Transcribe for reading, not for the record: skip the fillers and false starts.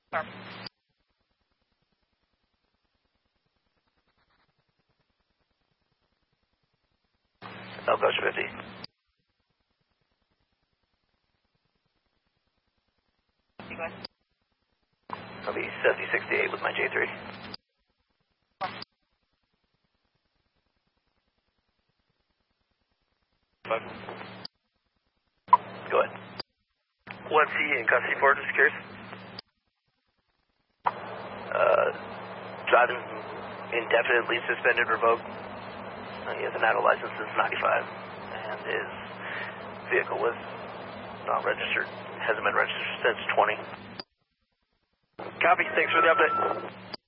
Gulch 50. I'll be 7068 with my J3. Go ahead. What's he in custody for, just curious? Driving indefinitely suspended, revoked. He has an idle license since 95, and his vehicle was not registered. Hasn't been registered since 20. Copy, thanks for the update.